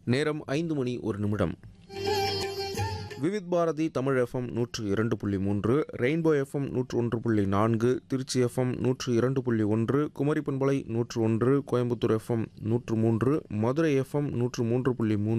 நேரம் 5:01. Vividh Bharathi Tamil FM 102.3, rainbow FM 101.4, Trichy FM 102.1, Kumari பண்பலை 101, Coimbatore FM 103, Madurai FM 103.3,